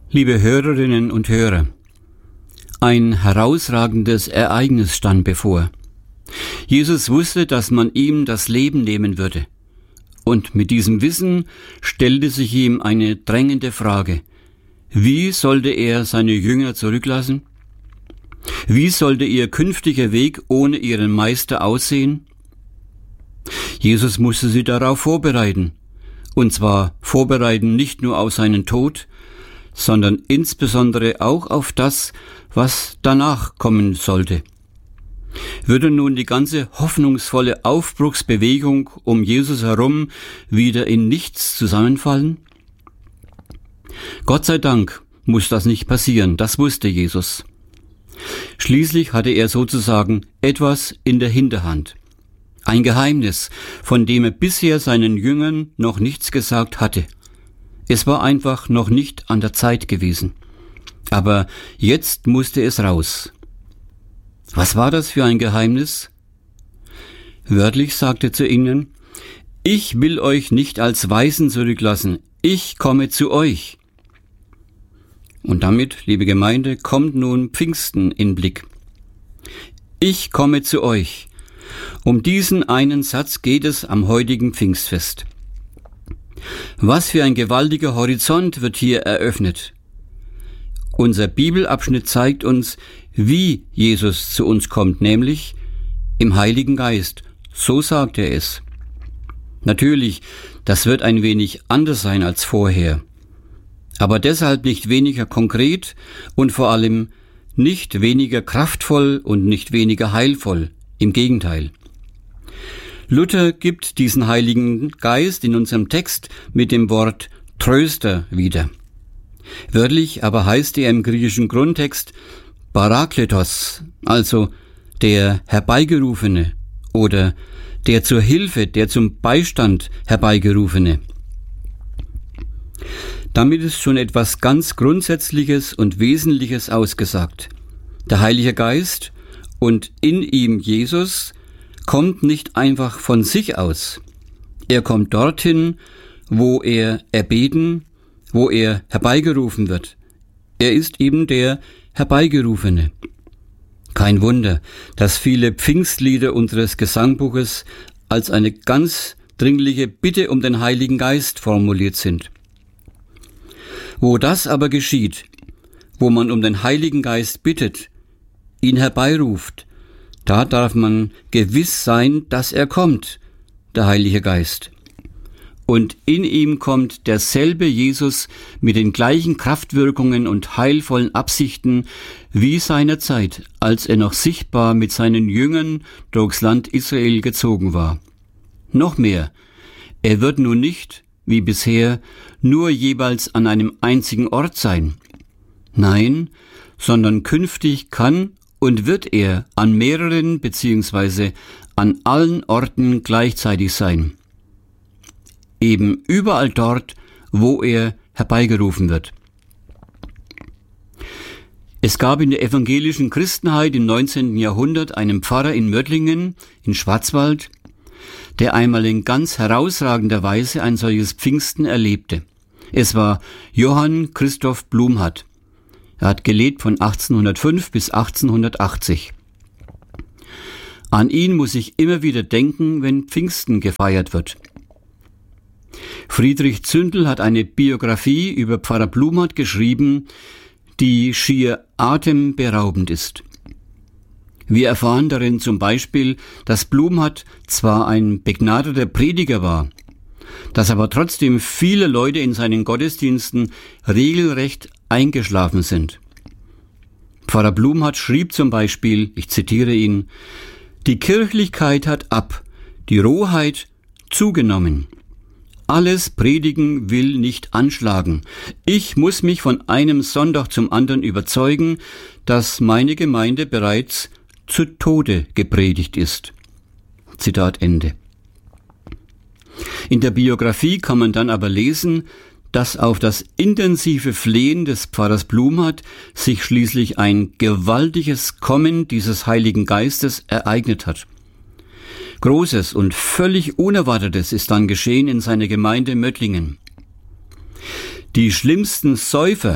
Liebe Hörerinnen und Hörer, ein herausragendes Ereignis stand bevor. Jesus wusste, dass man ihm das Leben nehmen würde. Und mit diesem Wissen stellte sich ihm eine drängende Frage. Wie sollte er seine Jünger zurücklassen? Wie sollte ihr künftiger Weg ohne ihren Meister aussehen? Jesus musste sie darauf vorbereiten. Und zwar vorbereiten nicht nur auf seinen Tod, sondern insbesondere auch auf das, was danach kommen sollte. Würde nun die ganze hoffnungsvolle Aufbruchsbewegung um Jesus herum wieder in nichts zusammenfallen? Gott sei Dank muss das nicht passieren, das wusste Jesus. Schließlich hatte er sozusagen etwas in der Hinterhand. Ein Geheimnis, von dem er bisher seinen Jüngern noch nichts gesagt hatte. Es war einfach noch nicht an der Zeit gewesen. Aber jetzt musste es raus. Was war das für ein Geheimnis? Wörtlich sagte zu ihnen: Ich will euch nicht als Waisen zurücklassen, ich komme zu euch. Und damit, liebe Gemeinde, kommt nun Pfingsten in Blick. Ich komme zu euch. Um diesen einen Satz geht es am heutigen Pfingstfest. Was für ein gewaltiger Horizont wird hier eröffnet. Unser Bibelabschnitt zeigt uns, wie Jesus zu uns kommt, nämlich im Heiligen Geist. So sagt er es. Natürlich, das wird ein wenig anders sein als vorher. Aber deshalb nicht weniger konkret und vor allem nicht weniger kraftvoll und nicht weniger heilvoll. Im Gegenteil. Luther gibt diesen Heiligen Geist in unserem Text mit dem Wort Tröster wieder. Wörtlich aber heißt er im griechischen Grundtext Parakletos, also der Herbeigerufene oder der zur Hilfe, der zum Beistand Herbeigerufene. Damit ist schon etwas ganz Grundsätzliches und Wesentliches ausgesagt. Der Heilige Geist und in ihm Jesus kommt nicht einfach von sich aus. Er kommt dorthin, wo er erbeten, wo er herbeigerufen wird. Er ist eben der Herbeigerufene. Kein Wunder, dass viele Pfingstlieder unseres Gesangbuches als eine ganz dringliche Bitte um den Heiligen Geist formuliert sind. Wo das aber geschieht, wo man um den Heiligen Geist bittet, ihn herbeiruft, da darf man gewiss sein, dass er kommt, der Heilige Geist. Und in ihm kommt derselbe Jesus mit den gleichen Kraftwirkungen und heilvollen Absichten wie seinerzeit, als er noch sichtbar mit seinen Jüngern durchs Land Israel gezogen war. Noch mehr, er wird nun nicht, wie bisher, nur jeweils an einem einzigen Ort sein. Nein, sondern künftig kann und wird er an mehreren bzw. an allen Orten gleichzeitig sein. Eben überall dort, wo er herbeigerufen wird. Es gab in der evangelischen Christenheit im 19. Jahrhundert einen Pfarrer in Mödlingen in Schwarzwald, der einmal in ganz herausragender Weise ein solches Pfingsten erlebte. Es war Johann Christoph Blumhardt. Er hat gelebt von 1805 bis 1880. An ihn muss ich immer wieder denken, wenn Pfingsten gefeiert wird. Friedrich Zündel hat eine Biografie über Pfarrer Blumhardt geschrieben, die schier atemberaubend ist. Wir erfahren darin zum Beispiel, dass Blumhardt zwar ein begnadeter Prediger war, dass aber trotzdem viele Leute in seinen Gottesdiensten regelrecht eingeschlafen sind. Pfarrer Blumhardt schrieb zum Beispiel, ich zitiere ihn: Die Kirchlichkeit hat ab, die Rohheit zugenommen. Alles Predigen will nicht anschlagen. Ich muss mich von einem Sonntag zum anderen überzeugen, dass meine Gemeinde bereits zu Tode gepredigt ist. Zitat Ende. In der Biografie kann man dann aber lesen, dass auf das intensive Flehen des Pfarrers Blumhardt sich schließlich ein gewaltiges Kommen dieses Heiligen Geistes ereignet hat. Großes und völlig Unerwartetes ist dann geschehen in seiner Gemeinde Mödlingen. Die schlimmsten Säufer,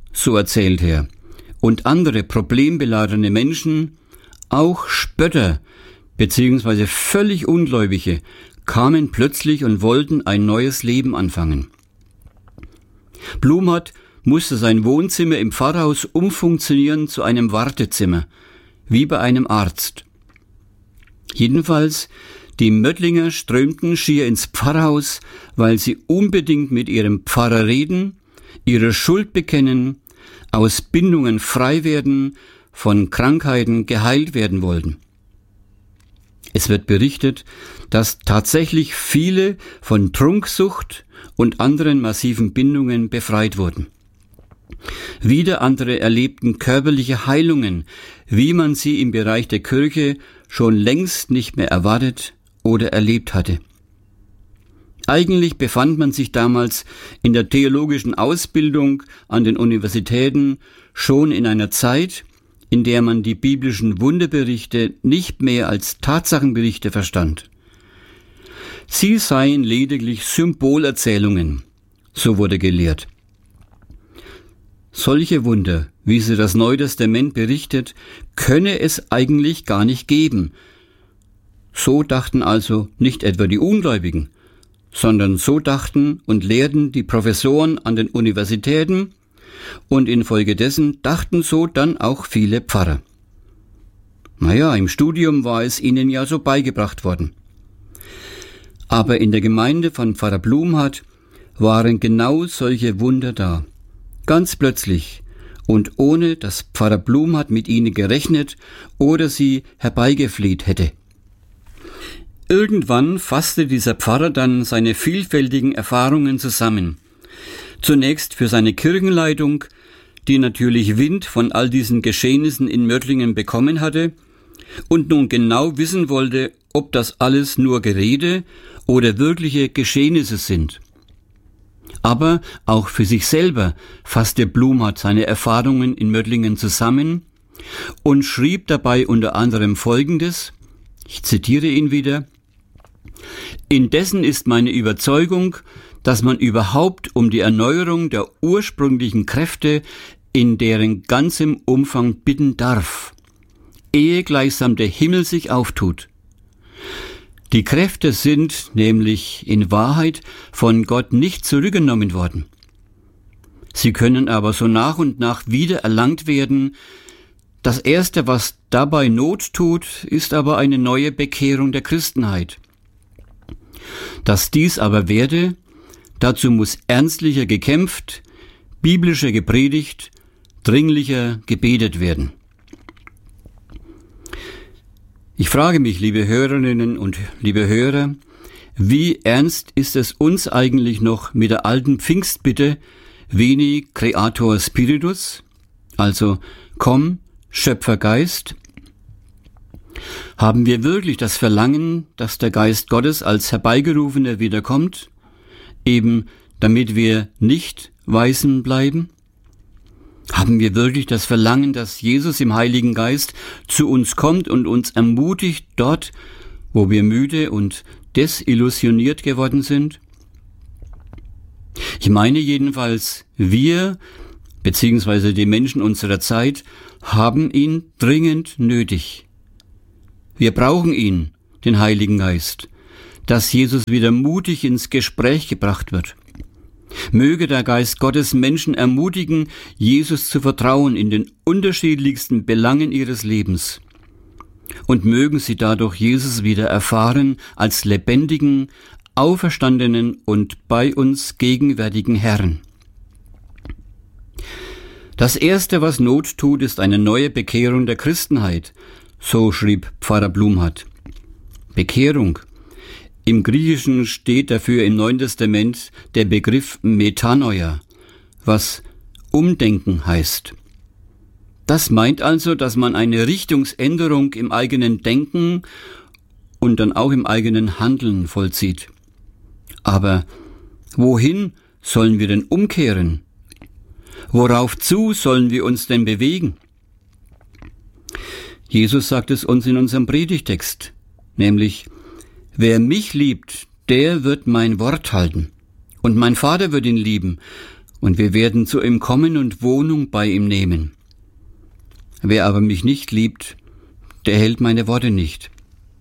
so erzählt er, und andere problembeladene Menschen, auch Spötter bzw. völlig Ungläubige, kamen plötzlich und wollten ein neues Leben anfangen. Blumhardt musste sein Wohnzimmer im Pfarrhaus umfunktionieren zu einem Wartezimmer, wie bei einem Arzt. Jedenfalls, die Möttlinger strömten schier ins Pfarrhaus, weil sie unbedingt mit ihrem Pfarrer reden, ihre Schuld bekennen, aus Bindungen frei werden, von Krankheiten geheilt werden wollten. Es wird berichtet, dass tatsächlich viele von Trunksucht und anderen massiven Bindungen befreit wurden. Wieder andere erlebten körperliche Heilungen, wie man sie im Bereich der Kirche schon längst nicht mehr erwartet oder erlebt hatte. Eigentlich befand man sich damals in der theologischen Ausbildung an den Universitäten schon in einer Zeit, in der man die biblischen Wunderberichte nicht mehr als Tatsachenberichte verstand. Sie seien lediglich Symbolerzählungen, so wurde gelehrt. Solche Wunder, wie sie das Neue Testament berichtet, könne es eigentlich gar nicht geben. So dachten also nicht etwa die Ungläubigen, sondern so dachten und lehrten die Professoren an den Universitäten, und infolgedessen dachten so dann auch viele Pfarrer. Im Studium war es ihnen ja so beigebracht worden. Aber in der Gemeinde von Pfarrer Blumhardt waren genau solche Wunder da. Ganz plötzlich und ohne, dass Pfarrer Blumhardt mit ihnen gerechnet oder sie herbeigefleht hätte. Irgendwann fasste dieser Pfarrer dann seine vielfältigen Erfahrungen zusammen. Zunächst für seine Kirchenleitung, die natürlich Wind von all diesen Geschehnissen in Möttlingen bekommen hatte und nun genau wissen wollte, ob das alles nur Gerede oder wirkliche Geschehnisse sind. Aber auch für sich selber fasste Blumhardt seine Erfahrungen in Möttlingen zusammen und schrieb dabei unter anderem Folgendes, ich zitiere ihn wieder: Indessen ist meine Überzeugung, dass man überhaupt um die Erneuerung der ursprünglichen Kräfte in deren ganzem Umfang bitten darf, ehe gleichsam der Himmel sich auftut. Die Kräfte sind nämlich in Wahrheit von Gott nicht zurückgenommen worden. Sie können aber so nach und nach wieder erlangt werden. Das Erste, was dabei Not tut, ist aber eine neue Bekehrung der Christenheit. Dass dies aber werde, dazu muss ernstlicher gekämpft, biblischer gepredigt, dringlicher gebetet werden. Ich frage mich, liebe Hörerinnen und liebe Hörer, wie ernst ist es uns eigentlich noch mit der alten Pfingstbitte Veni Creator Spiritus, also komm, Schöpfergeist? Haben wir wirklich das Verlangen, dass der Geist Gottes als Herbeigerufener wiederkommt, eben damit wir nicht Waisen bleiben? Haben wir wirklich das Verlangen, dass Jesus im Heiligen Geist zu uns kommt und uns ermutigt dort, wo wir müde und desillusioniert geworden sind? Ich meine jedenfalls, wir, beziehungsweise die Menschen unserer Zeit, haben ihn dringend nötig. Wir brauchen ihn, den Heiligen Geist, dass Jesus wieder mutig ins Gespräch gebracht wird. Möge der Geist Gottes Menschen ermutigen, Jesus zu vertrauen in den unterschiedlichsten Belangen ihres Lebens. Und mögen sie dadurch Jesus wieder erfahren als lebendigen, auferstandenen und bei uns gegenwärtigen Herrn. Das Erste, was Not tut, ist eine neue Bekehrung der Christenheit, so schrieb Pfarrer Blumhardt. Bekehrung. Im Griechischen steht dafür im Neuen Testament der Begriff Metanoia, was Umdenken heißt. Das meint also, dass man eine Richtungsänderung im eigenen Denken und dann auch im eigenen Handeln vollzieht. Aber wohin sollen wir denn umkehren? Worauf zu sollen wir uns denn bewegen? Jesus sagt es uns in unserem Predigtext, nämlich: Wer mich liebt, der wird mein Wort halten, und mein Vater wird ihn lieben, und wir werden zu ihm kommen und Wohnung bei ihm nehmen. Wer aber mich nicht liebt, der hält meine Worte nicht.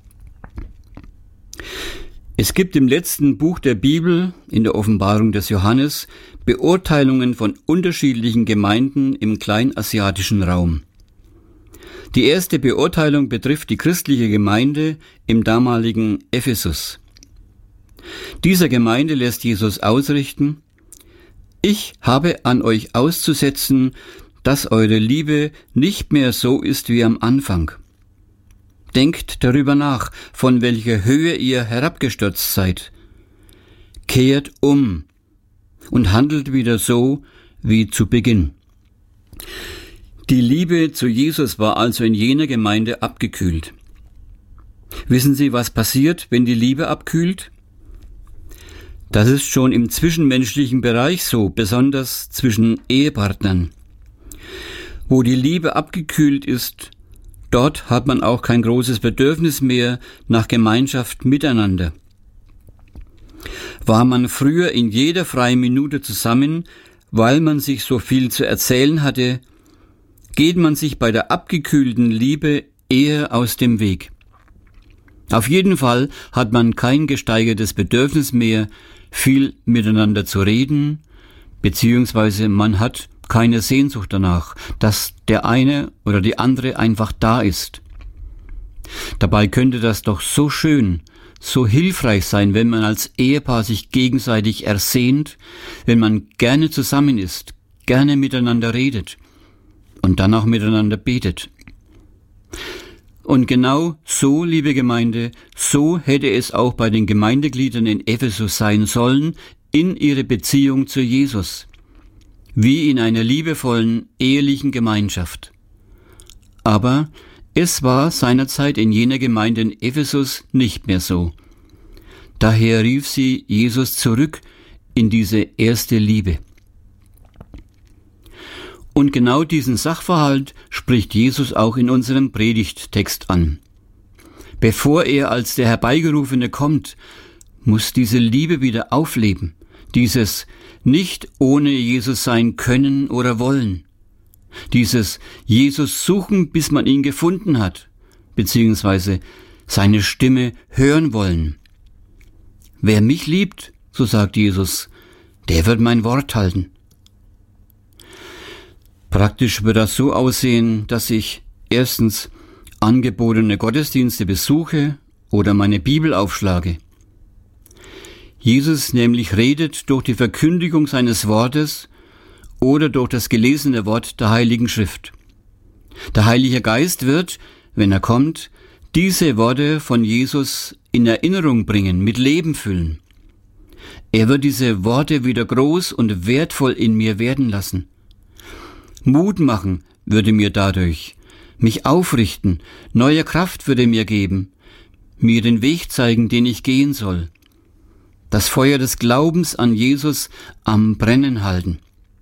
Es gibt im letzten Buch der Bibel, in der Offenbarung des Johannes, Beurteilungen von unterschiedlichen Gemeinden im kleinasiatischen Raum. Die erste Beurteilung betrifft die christliche Gemeinde im damaligen Ephesus. Dieser Gemeinde lässt Jesus ausrichten: Ich habe an euch auszusetzen, dass eure Liebe nicht mehr so ist wie am Anfang. Denkt darüber nach, von welcher Höhe ihr herabgestürzt seid. Kehrt um und handelt wieder so wie zu Beginn. Die Liebe zu Jesus war also in jener Gemeinde abgekühlt. Wissen Sie, was passiert, wenn die Liebe abkühlt? Das ist schon im zwischenmenschlichen Bereich so, besonders zwischen Ehepartnern. Wo die Liebe abgekühlt ist, dort hat man auch kein großes Bedürfnis mehr nach Gemeinschaft miteinander. War man früher in jeder freien Minute zusammen, weil man sich so viel zu erzählen hatte, geht man sich bei der abgekühlten Liebe eher aus dem Weg. Auf jeden Fall hat man kein gesteigertes Bedürfnis mehr, viel miteinander zu reden, beziehungsweise man hat keine Sehnsucht danach, dass der eine oder die andere einfach da ist. Dabei könnte das doch so schön, so hilfreich sein, wenn man als Ehepaar sich gegenseitig ersehnt, wenn man gerne zusammen ist, gerne miteinander redet und dann auch miteinander betet. Und genau so, liebe Gemeinde, so hätte es auch bei den Gemeindegliedern in Ephesus sein sollen, in ihrer Beziehung zu Jesus, wie in einer liebevollen, ehelichen Gemeinschaft. Aber es war seinerzeit in jener Gemeinde in Ephesus nicht mehr so. Daher rief sie Jesus zurück in diese erste Liebe. Und genau diesen Sachverhalt spricht Jesus auch in unserem Predigttext an. Bevor er als der Herbeigerufene kommt, muss diese Liebe wieder aufleben, dieses nicht ohne Jesus sein können oder wollen, dieses Jesus suchen, bis man ihn gefunden hat, beziehungsweise seine Stimme hören wollen. Wer mich liebt, so sagt Jesus, der wird mein Wort halten. Praktisch wird das so aussehen, dass ich erstens angebotene Gottesdienste besuche oder meine Bibel aufschlage. Jesus nämlich redet durch die Verkündigung seines Wortes oder durch das gelesene Wort der Heiligen Schrift. Der Heilige Geist wird, wenn er kommt, diese Worte von Jesus in Erinnerung bringen, mit Leben füllen. Er wird diese Worte wieder groß und wertvoll in mir werden lassen. Mut machen würde mir dadurch, mich aufrichten, neue Kraft würde mir geben, mir den Weg zeigen, den ich gehen soll. Das Feuer des Glaubens an Jesus am Brennen halten.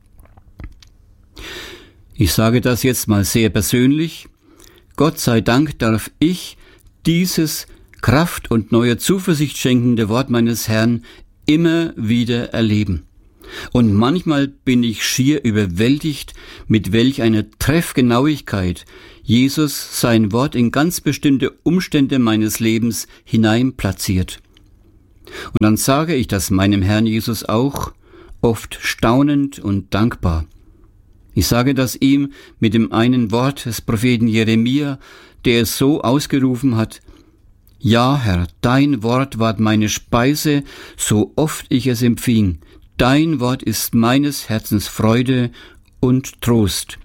Ich sage das jetzt mal sehr persönlich. Gott sei Dank darf ich dieses Kraft und neue Zuversicht schenkende Wort meines Herrn immer wieder erleben. Und manchmal bin ich schier überwältigt, mit welch einer Treffgenauigkeit Jesus sein Wort in ganz bestimmte Umstände meines Lebens hineinplatziert. Und dann sage ich das meinem Herrn Jesus auch, oft staunend und dankbar. Ich sage das ihm mit dem einen Wort des Propheten Jeremia, der es so ausgerufen hat: Ja, Herr, dein Wort ward meine Speise, so oft ich es empfing. Dein Wort ist meines Herzens Freude und Trost.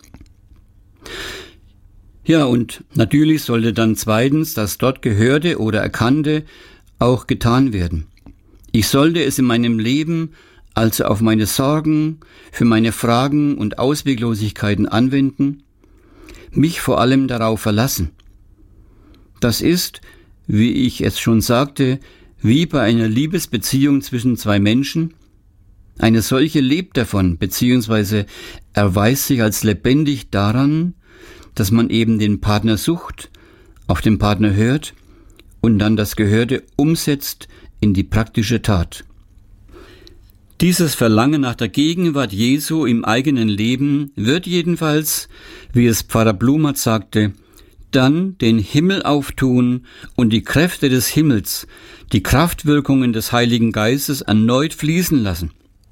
Ja, und natürlich sollte dann zweitens das dort Gehörte oder Erkannte auch getan werden. Ich sollte es in meinem Leben also auf meine Sorgen, für meine Fragen und Ausweglosigkeiten anwenden, mich vor allem darauf verlassen. Das ist, wie ich es schon sagte, wie bei einer Liebesbeziehung zwischen zwei Menschen. Eine solche lebt davon, beziehungsweise erweist sich als lebendig daran, dass man eben den Partner sucht, auf den Partner hört und dann das Gehörte umsetzt in die praktische Tat. Dieses Verlangen nach der Gegenwart Jesu im eigenen Leben wird jedenfalls, wie es Pfarrer Blumhardt sagte, dann den Himmel auftun und die Kräfte des Himmels, die Kraftwirkungen des Heiligen Geistes erneut fließen lassen.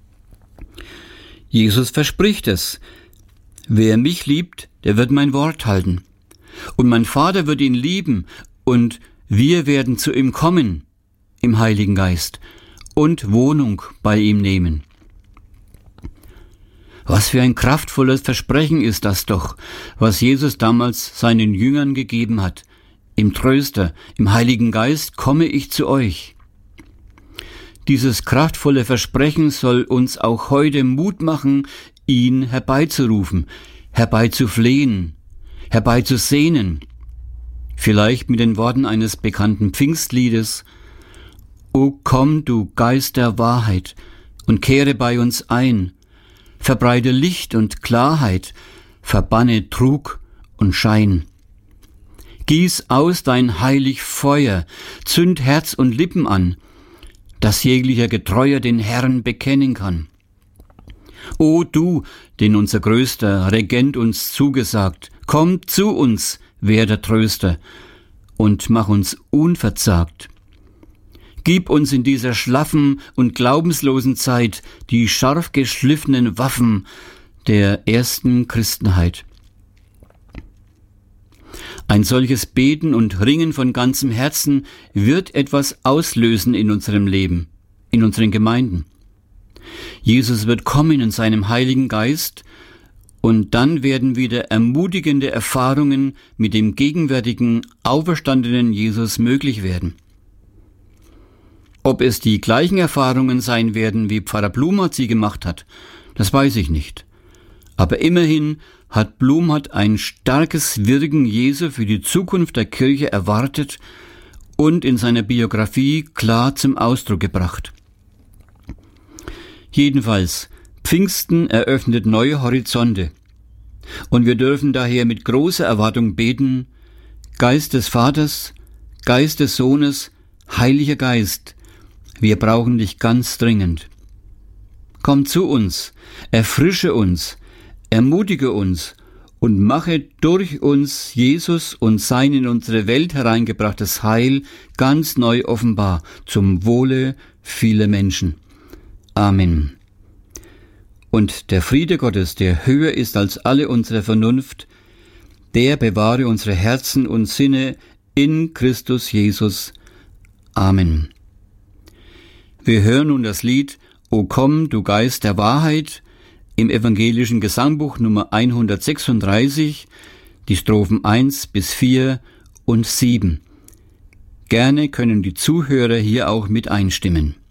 Jesus verspricht es: Wer mich liebt, der wird mein Wort halten. Und mein Vater wird ihn lieben, und wir werden zu ihm kommen im Heiligen Geist und Wohnung bei ihm nehmen. Was für ein kraftvolles Versprechen ist das doch, was Jesus damals seinen Jüngern gegeben hat. Im Tröster, im Heiligen Geist komme ich zu euch. Dieses kraftvolle Versprechen soll uns auch heute Mut machen, ihn herbeizurufen, herbeizuflehen, herbeizusehnen. Vielleicht mit den Worten eines bekannten Pfingstliedes: O komm, du Geist der Wahrheit, und kehre bei uns ein, verbreite Licht und Klarheit, verbanne Trug und Schein. Gieß aus dein heilig Feuer, zünd Herz und Lippen an, dass jeglicher Getreuer den Herrn bekennen kann. O du, den unser größter Regent uns zugesagt, komm zu uns, werde Tröster, und mach uns unverzagt. Gib uns in dieser schlaffen und glaubenslosen Zeit die scharf geschliffenen Waffen der ersten Christenheit. Ein solches Beten und Ringen von ganzem Herzen wird etwas auslösen in unserem Leben, in unseren Gemeinden. Jesus wird kommen in seinem Heiligen Geist, und dann werden wieder ermutigende Erfahrungen mit dem gegenwärtigen, auferstandenen Jesus möglich werden. Ob es die gleichen Erfahrungen sein werden, wie Pfarrer Blumhardt sie gemacht hat, das weiß ich nicht. Aber immerhin hat Blumhardt ein starkes Wirken Jesu für die Zukunft der Kirche erwartet und in seiner Biografie klar zum Ausdruck gebracht. Jedenfalls, Pfingsten eröffnet neue Horizonte. Und wir dürfen daher mit großer Erwartung beten: Geist des Vaters, Geist des Sohnes, Heiliger Geist, wir brauchen dich ganz dringend. Komm zu uns, erfrische uns, ermutige uns und mache durch uns Jesus und sein in unsere Welt hereingebrachtes Heil ganz neu offenbar, zum Wohle vieler Menschen. Amen. Und der Friede Gottes, der höher ist als alle unsere Vernunft, der bewahre unsere Herzen und Sinne in Christus Jesus. Amen. Wir hören nun das Lied O komm, du Geist der Wahrheit im evangelischen Gesangbuch Nummer 136, die Strophen 1 bis 4 und 7. Gerne können die Zuhörer hier auch mit einstimmen.